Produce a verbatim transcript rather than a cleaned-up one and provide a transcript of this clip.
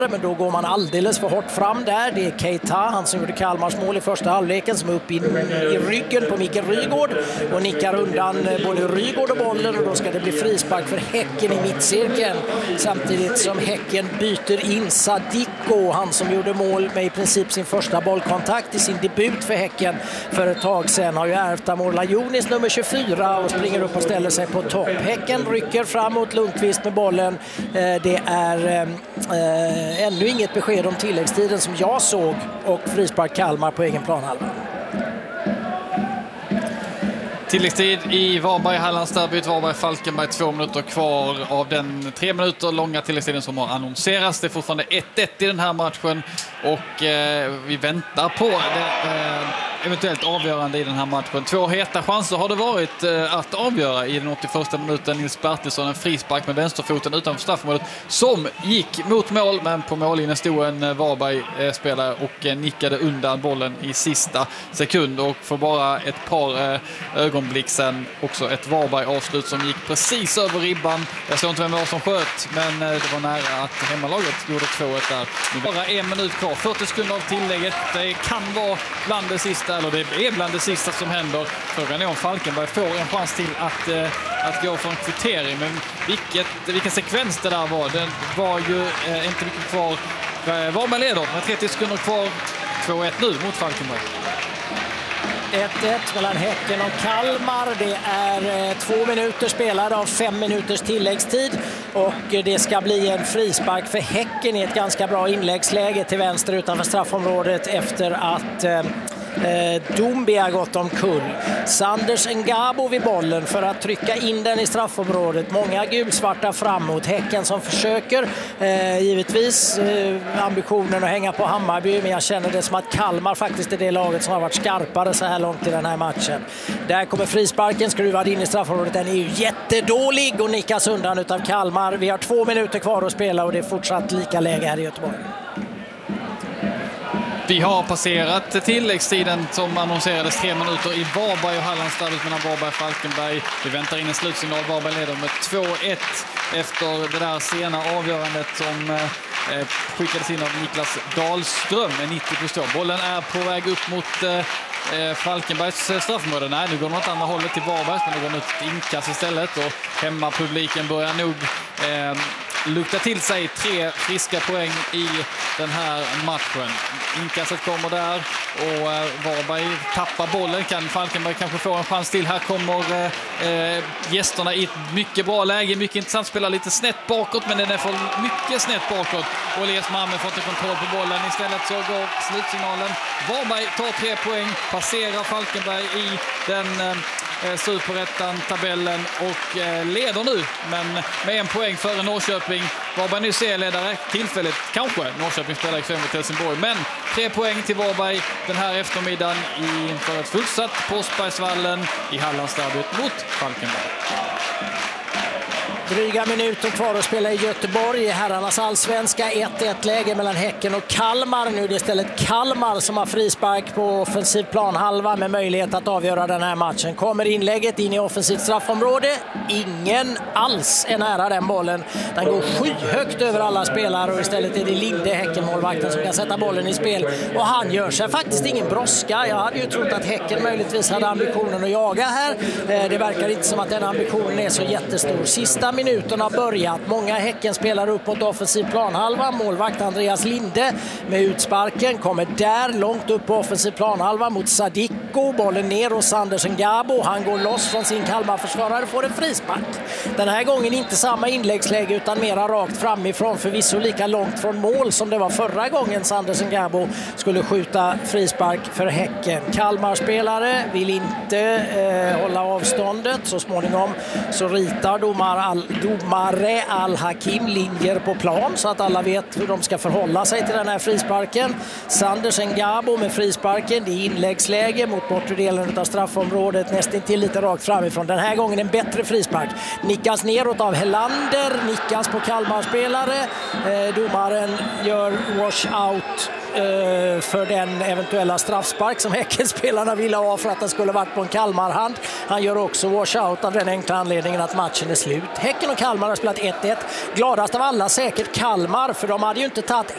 Men då går man alldeles för hårt fram där. Det är Keita, han som gjorde Kalmars mål i första halvleken, som är upp in i ryggen på Mikael Rygaard och nickar undan både Rygaard och bollen, och då ska det bli frispark för Häcken i mittcirkeln. Samtidigt som Häcken byter in Sadiko, han som gjorde mål med i princip sin första bollkontakt i sin debut för Häcken för ett tag sedan. Har ju ärvt Amorla Jonis nummer tjugofyra och springer upp och ställer sig på topp. Häcken rycker fram mot Lundqvist med bollen. Det är eh, ännu inget besked om tilläggstiden som jag såg, och frispark Kalmar på egen planhalva. Tilläggstid i Varberg-Hallandsderbyt. Varberg-Falkenberg, två minuter kvar av den tre minuter långa tilläggstiden som har annonserats. Det är fortfarande ett ett i den här matchen, och eh, vi väntar på det, eh, eventuellt avgörande i den här matchen. Två heta chanser har det varit eh, att avgöra i den åttioförsta minuten. Nils Bertilsson, en frispark med vänsterfoten utanför straffområdet som gick mot mål, men på mållinjen stod en Varberg-spelare och eh, nickade undan bollen i sista sekund, och för bara ett par eh, ögonblick sen också ett Varberg-avslut som gick precis över ribban. Jag såg inte vem det var som sköt, men eh, det var nära att hemmalaget gjorde två ett där. Nu bara en minut kvar, fyrtio sekunder av tillägget. Det kan vara bland det sista, eller det är bland det sista som händer. Frågan är om Falkenberg får en chans till att, eh, att gå för en kvittering. Men vilket, vilken sekvens det där var. Det var ju eh, inte mycket kvar. Eh, Varberg leder med trettio sekunder kvar. två ett nu mot Falkenberg. ett ett mellan Häcken och Kalmar. Det är eh, två minuter spelade av fem minuters tilläggstid, och eh, det ska bli en frispark för Häcken i ett ganska bra inläggsläge till vänster utanför straffområdet efter att eh, Eh, Dombi har gått omkull. Sanders Ngabo vid bollen för att trycka in den i straffområdet. Många gulsvarta framåt. Häcken som försöker eh, givetvis eh, ambitionen att hänga på Hammarby, men jag känner det som att Kalmar faktiskt är det laget som har varit skarpare så här långt i den här matchen. Där kommer frisparken skruvad in i straffområdet. Den är ju jättedålig och nickas undan utav Kalmar. Vi har två minuter kvar att spela och det är fortsatt lika läge här i Göteborg. Vi har passerat tilläggstiden som annonserades tre minuter i Varberg och Hallandsderbyt mellan Varberg och Falkenberg. Vi väntar in en slutsignal. Varberg leder med två ett efter det där sena avgörandet som eh, skickades in av Niklas Dahlström med nittio plus två. Bollen är på väg upp mot eh, Falkenbergs straffområde. Nej, nu går den åt andra hållet till Varbergs, men det går ett inkast istället, och hemmapubliken börjar nog eh, lukta till sig tre friska poäng i den här matchen. Inkastet kommer där och Varberg tappar bollen. Kan Falkenberg kanske få en chans till? Här kommer eh, gästerna i ett mycket bra läge. Mycket intressant, spelar lite snett bakåt, men den är för mycket snett bakåt. Och Elias Malmö får inte kontroll på bollen. Istället så går slutsignalen. Varberg tar tre poäng, passerar Falkenberg i den eh, superettan-tabellen och eh, leder nu, men med en poäng före Norrköping. Varberg nu serieledare, tillfälligt kanske. Norrköping spelar i mot Helsingborg, men tre poäng till Varberg den här eftermiddagen inför ett fullsatt Påsbergsvallen i Hallandsderbyt mot Falkenberg. Dryga minuter kvar att spela i Göteborg. Herrarnas allsvenska ett ett läge mellan Häcken och Kalmar. Nu är det istället Kalmar som har frispark på offensiv planhalva med möjlighet att avgöra den här matchen. Kommer inlägget in i offensivt straffområde. Ingen alls är nära den bollen. Den går skyhögt över alla spelare, och istället är det Linde, Häcken-målvakten, som kan sätta bollen i spel. Och han gör sig faktiskt ingen brådska. Jag hade ju trott att Häcken möjligtvis hade ambitionen att jaga här. Det verkar inte som att den ambitionen är så jättestor. Sista minuterna har börjat. Många Häcken spelar upp mot offensiv planhalva. Målvakt Andreas Linde med utsparken kommer där långt upp på offensiv planhalva mot Sadiko. Bollen ner hos Anders Ngabo. Han går loss från sin Kalmar-försvarare, får en frispark. Den här gången inte samma inläggsläge utan mera rakt framifrån, förvisso lika långt från mål som det var förra gången Anders Ngabo skulle skjuta frispark för Häcken. Kalmar-spelare vill inte eh, hålla avståndet. Så småningom så ritar domar all domare Al-Hakim linjer på plan så att alla vet hur de ska förhålla sig till den här frisparken. Sanders Ngabo med frisparken. Det är inläggsläge mot bortre delen av straffområdet, nästan till lite rakt framifrån. Den här gången en bättre frispark. Nickas neråt av Helander, nickas på Kalmar-spelare. Eh, domaren gör wash out för den eventuella straffspark som Häckenspelarna ville ha för att den skulle varit på en Kalmarhand. Han gör också washout av den enkla anledningen att matchen är slut. Häcken och Kalmar har spelat ett ett. Gladast av alla säkert Kalmar, för de hade ju inte tagit